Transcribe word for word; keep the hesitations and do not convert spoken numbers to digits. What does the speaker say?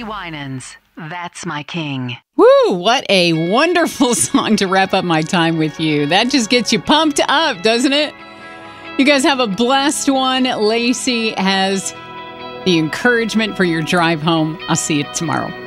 Lacey Winans, That's My King. Woo, what a wonderful song to wrap up my time with you. That just gets you pumped up, doesn't it? You guys have a blessed one. Lacey has the encouragement for your drive home. I'll see you tomorrow.